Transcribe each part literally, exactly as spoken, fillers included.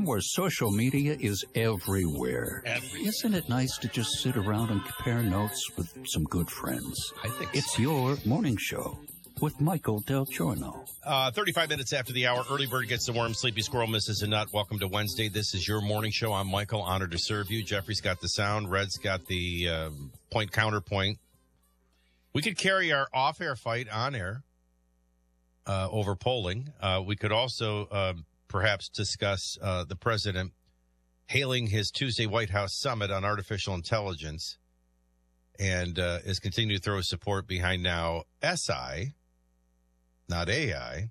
where social media is everywhere. Everywhere. Isn't it nice to just sit around and compare notes with some good friends? I think It's so. your morning show with Michael Del Giorno. Uh, thirty-five minutes after the hour, early bird gets the worm, sleepy squirrel misses a nut. Welcome to Wednesday. This is your morning show. I'm Michael, honored to serve you. Jeffrey's got the sound. Red's got the uh, point counterpoint. We could carry our off-air fight on air uh, over polling. Uh, we could also uh, perhaps discuss uh, the president hailing his Tuesday White House summit on artificial intelligence and uh, is continuing to throw support behind now S I, not A I,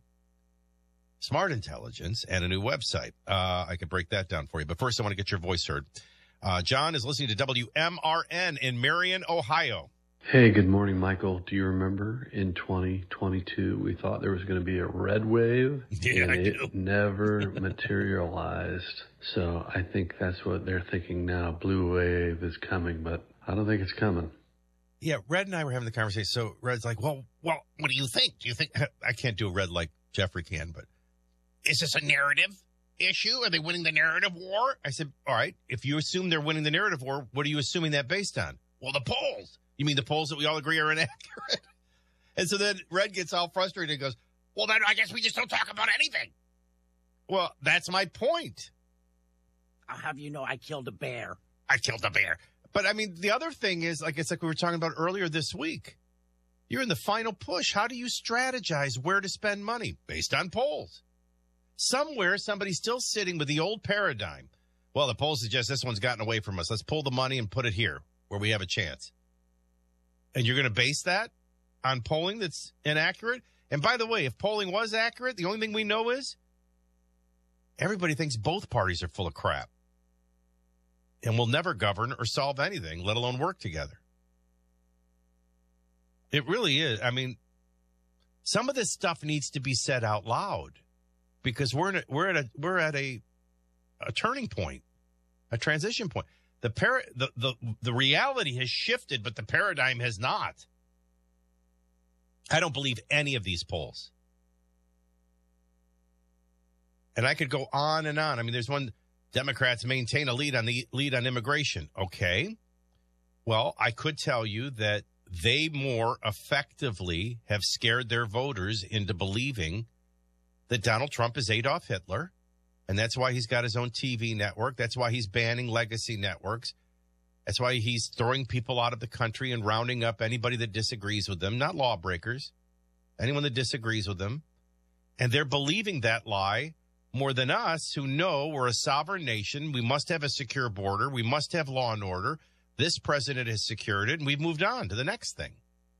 smart intelligence, and a new website. Uh, I could break that down for you. But first, I want to get your voice heard. Uh, John is listening to W M R N in Marion, Ohio. Hey, good morning, Michael. Do you remember in twenty twenty-two we thought there was going to be a red wave? Yeah, and I it do. never materialized. So I think that's what they're thinking now. Blue wave is coming, but I don't think it's coming. Yeah, Red and I were having the conversation. So Red's like, well, well, what do you think? Do you think I can't do a Red like Jeffrey can, but is this a narrative issue? Are they winning the narrative war? I said, all right, if you assume they're winning the narrative war, what are you assuming that based on? Well, the polls. You mean the polls that we all agree are inaccurate? And so then Red gets all frustrated and goes, well, then I guess we just don't talk about anything. Well, that's my point. I'll have you know I killed a bear. I killed a bear. But, I mean, the other thing is, like it's like we were talking about earlier this week. You're in the final push. How do you strategize where to spend money? Based on polls. Somewhere, somebody's still sitting with the old paradigm. Well, the polls suggest this one's gotten away from us. Let's pull the money and put it here where we have a chance. And you're going to base that on polling that's inaccurate? And by the way, if polling was accurate, the only thing we know is everybody thinks both parties are full of crap and will never govern or solve anything, let alone work together. It really is. I mean, some of this stuff needs to be said out loud because we're in a, we're at a we're at a a turning point, a transition point. The, par- the the the reality has shifted, but the paradigm has not. I don't believe any of these polls. And I could go on and on. I mean, there's one, Democrats maintain a lead on the lead on immigration. Okay. Well, I could tell you that they more effectively have scared their voters into believing that Donald Trump is Adolf Hitler. And that's why he's got his own T V network. That's why he's banning legacy networks. That's why he's throwing people out of the country and rounding up anybody that disagrees with them, not lawbreakers, anyone that disagrees with them. And they're believing that lie more than us who know we're a sovereign nation. We must have a secure border. We must have law and order. This president has secured it, and we've moved on to the next thing.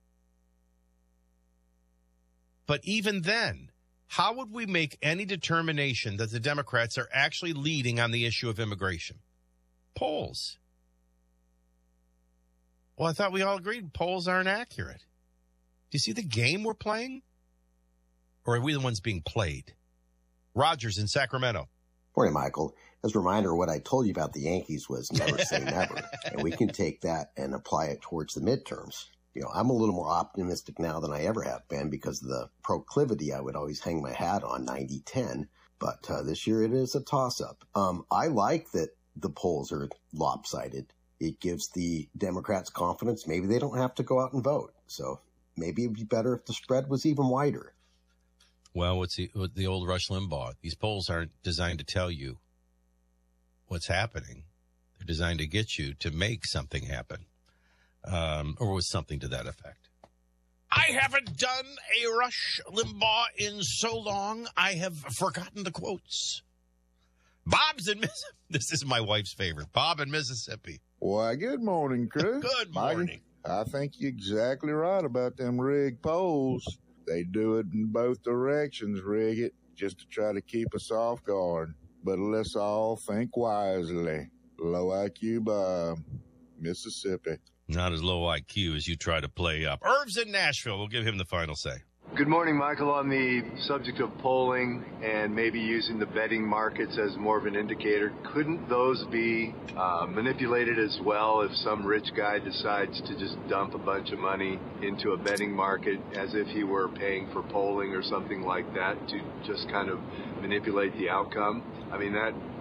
But even then, how would we make any determination that the Democrats are actually leading on the issue of immigration? Polls. Well, I thought we all agreed polls aren't accurate. Do you see the game we're playing? Or are we the ones being played? Rogers in Sacramento. Morning, Michael. As a reminder, what I told you about the Yankees was never say never. And we can take that and apply it towards the midterms. You know, I'm a little more optimistic now than I ever have been because of the proclivity I would always hang my hat on, ninety ten. But uh, this year it is a toss-up. Um, I like that the polls are lopsided. It gives the Democrats confidence. Maybe they don't have to go out and vote. So maybe it would be better if the spread was even wider. Well, what's the, what the old Rush Limbaugh? These polls aren't designed to tell you what's happening. They're designed to get you to make something happen. Um, or was something to that effect. I haven't done a Rush Limbaugh in so long, I have forgotten the quotes. Bob's in Mississippi. This is my wife's favorite. Bob in Mississippi. Why, good morning, Chris. Good Mikey, morning. I think you're exactly right about them rigged polls. They do it in both directions, rig it, just to try to keep us off guard. But let's all think wisely. Low I Q Bob, Mississippi. Not as low I Q as you try to play up. Irv's in Nashville. We'll give him the final say. Good morning, Michael. On the subject of polling and maybe using the betting markets as more of an indicator, couldn't those be uh, manipulated as well if some rich guy decides to just dump a bunch of money into a betting market as if he were paying for polling or something like that to just kind of manipulate the outcome? I mean, that